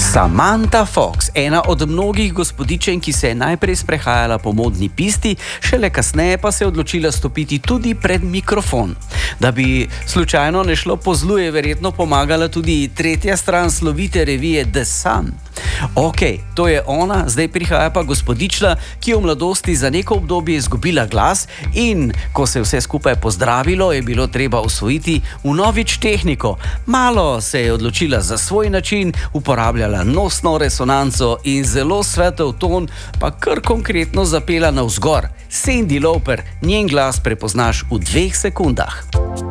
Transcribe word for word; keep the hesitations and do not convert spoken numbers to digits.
Samantha Fox, ena od mnogih gospodičen, ki se je najprej sprehajala po modni pisti, šele kasneje pa se je odločila stopiti tudi pred mikrofon. Da bi slučajno ne šlo po zlu, je verjetno pomagala tudi tretja stran slovite revije The Sun. Ok, to je ona, zdaj prihaja pa gospodična, ki je v mladosti za neko obdobje izgubila glas in, ko se je vse skupaj pozdravilo, je bilo treba usvojiti vnovič tehniko. Malo se je odločila za svoj način, uporabljala nosno resonanco in zelo svetov ton, pa kar konkretno zapela navzgor. Cyndi Lauper, njen glas prepoznaš v dveh sekundah.